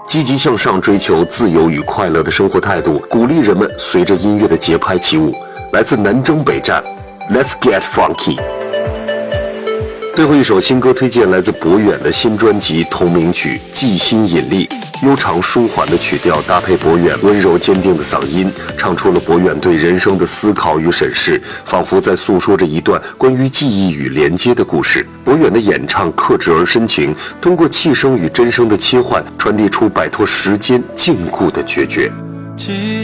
积极向上追求自由与快乐的生活态度，鼓励人们随着音乐的节拍起舞。来自南征北战 ，Let's Get Funky。最后一首新歌推荐来自博远的新专辑同名曲《寄心引力》，悠长舒缓的曲调搭配博远温柔坚定的嗓音，唱出了博远对人生的思考与审视，仿佛在诉说着一段关于记忆与连接的故事。博远的演唱克制而深情，通过气声与真声的切换，传递出摆脱时间禁锢的决绝。